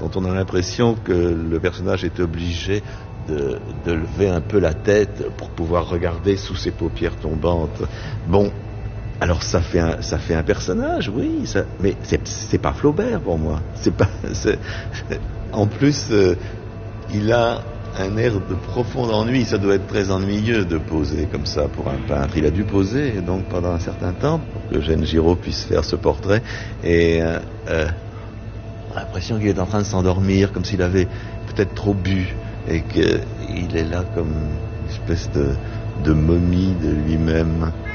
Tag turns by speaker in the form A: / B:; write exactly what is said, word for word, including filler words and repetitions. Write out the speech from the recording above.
A: dont on a l'impression que le personnage est obligé de, de lever un peu la tête pour pouvoir regarder sous ses paupières tombantes. Bon, alors ça fait un, ça fait un personnage, oui, ça, mais c'est, c'est pas Flaubert pour moi. C'est pas, c'est, en plus, euh, il a un air de profond ennui. Ça doit être très ennuyeux de poser comme ça pour un peintre. Il a dû poser donc pendant un certain temps pour que Eugène Giraud puisse faire ce portrait. Et euh, euh, on a l'impression qu'il est en train de s'endormir, comme s'il avait peut-être trop bu et qu'il est là comme une espèce de, de momie de lui-même.